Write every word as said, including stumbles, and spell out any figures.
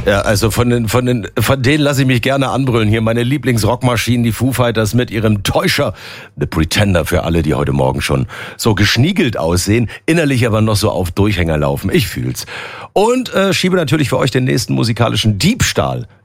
Ja, also von den, von den, von denen lasse ich mich gerne anbrüllen. Hier meine Lieblingsrockmaschinen, die Foo Fighters mit ihrem Täuscher, The Pretender, für alle, die heute Morgen schon so geschniegelt aussehen, innerlich aber noch so auf Durchhänger laufen. Ich fühl's. Und äh, schiebe natürlich für euch den nächsten musikalischen Diebstahl